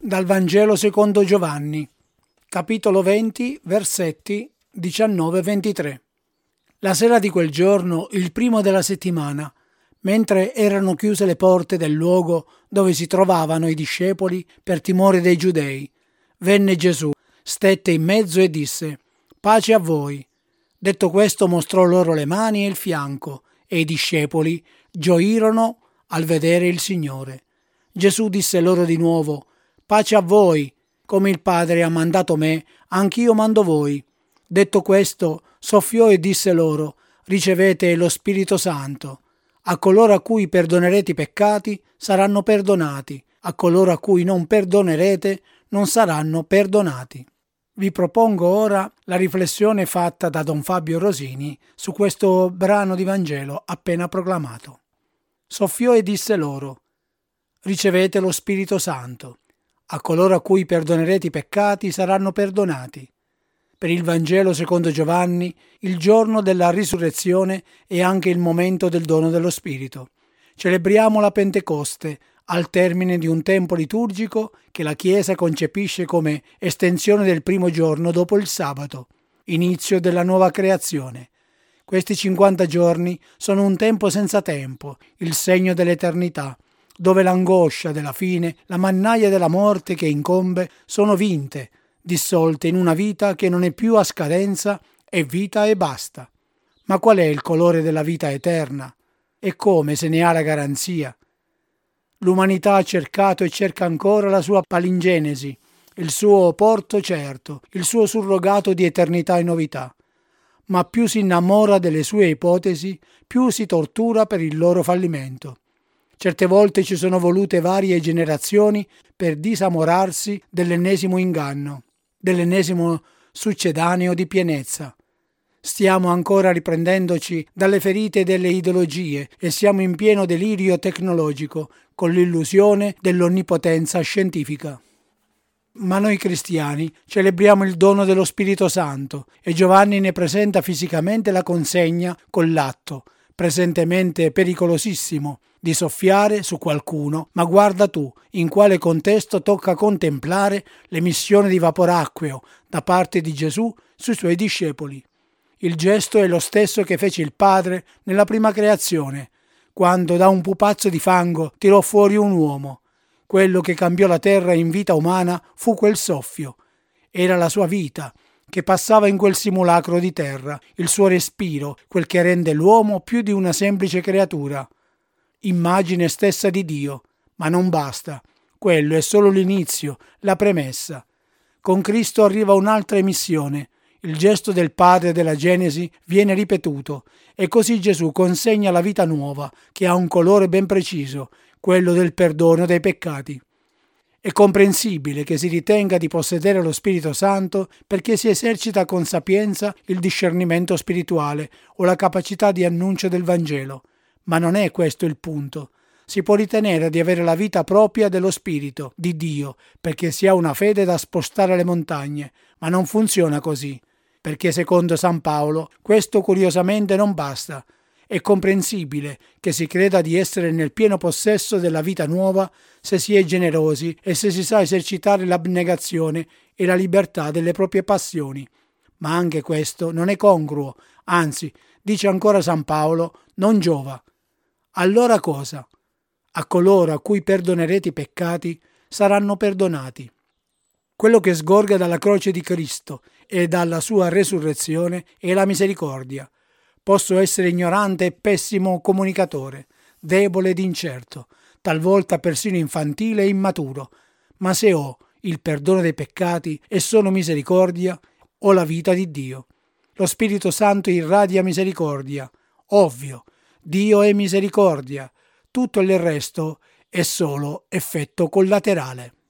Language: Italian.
Dal Vangelo secondo Giovanni, capitolo 20, versetti 19-23. La sera di quel giorno, il primo della settimana, mentre erano chiuse le porte del luogo dove si trovavano i discepoli per timore dei giudei, venne Gesù, stette in mezzo e disse: «Pace a voi». Detto questo mostrò loro le mani e il fianco, e i discepoli gioirono al vedere il Signore. Gesù disse loro di nuovo: «Pace a voi, come il Padre ha mandato me, anch'io mando voi». Detto questo, soffiò e disse loro: «Ricevete lo Spirito Santo. A coloro a cui perdonerete i peccati saranno perdonati, a coloro a cui non perdonerete non saranno perdonati». Vi propongo ora la riflessione fatta da Don Fabio Rosini su questo brano di Vangelo appena proclamato. Soffiò e disse loro: «Ricevete lo Spirito Santo. A coloro a cui perdonerete i peccati saranno perdonati». Per il Vangelo secondo Giovanni, il giorno della risurrezione è anche il momento del dono dello Spirito. Celebriamo la Pentecoste al termine di un tempo liturgico che la Chiesa concepisce come estensione del primo giorno dopo il sabato, inizio della nuova creazione. Questi 50 giorni sono un tempo senza tempo, il segno dell'eternità, dove l'angoscia della fine, la mannaia della morte che incombe sono vinte, dissolte in una vita che non è più a scadenza, è vita e basta. Ma qual è il colore della vita eterna? E come se ne ha la garanzia? L'umanità ha cercato e cerca ancora la sua palingenesi, il suo porto certo, il suo surrogato di eternità e novità. Ma più si innamora delle sue ipotesi, più si tortura per il loro fallimento. Certe volte ci sono volute varie generazioni per disamorarsi dell'ennesimo inganno, dell'ennesimo succedaneo di pienezza. Stiamo ancora riprendendoci dalle ferite delle ideologie e siamo in pieno delirio tecnologico con l'illusione dell'onnipotenza scientifica. Ma noi cristiani celebriamo il dono dello Spirito Santo e Giovanni ne presenta fisicamente la consegna con l'atto, presentemente pericolosissimo, di soffiare su qualcuno, ma guarda tu in quale contesto tocca contemplare l'emissione di vapore acqueo da parte di Gesù sui suoi discepoli. Il gesto è lo stesso che fece il Padre nella prima creazione, quando da un pupazzo di fango tirò fuori un uomo. Quello che cambiò la terra in vita umana fu quel soffio. Era la sua vita che passava in quel simulacro di terra, il suo respiro, quel che rende l'uomo più di una semplice creatura. Immagine stessa di Dio, ma non basta. Quello è solo l'inizio, la premessa. Con Cristo arriva un'altra emissione. Il gesto del Padre della Genesi viene ripetuto e così Gesù consegna la vita nuova che ha un colore ben preciso, quello del perdono dei peccati. È comprensibile che si ritenga di possedere lo Spirito Santo perché si esercita con sapienza il discernimento spirituale o la capacità di annuncio del Vangelo, ma non è questo il punto. Si può ritenere di avere la vita propria dello Spirito, di Dio, perché si ha una fede da spostare le montagne, ma non funziona così. Perché secondo San Paolo questo curiosamente non basta. È comprensibile che si creda di essere nel pieno possesso della vita nuova se si è generosi e se si sa esercitare l'abnegazione e la libertà delle proprie passioni. Ma anche questo non è congruo, anzi, dice ancora San Paolo, non giova. Allora cosa? A coloro a cui perdonerete i peccati saranno perdonati. Quello che sgorga dalla croce di Cristo e dalla sua resurrezione è la misericordia. Posso essere ignorante e pessimo comunicatore, debole ed incerto, talvolta persino infantile e immaturo, ma se ho il perdono dei peccati e sono misericordia, ho la vita di Dio. Lo Spirito Santo irradia misericordia. Ovvio, Dio è misericordia. Tutto il resto è solo effetto collaterale.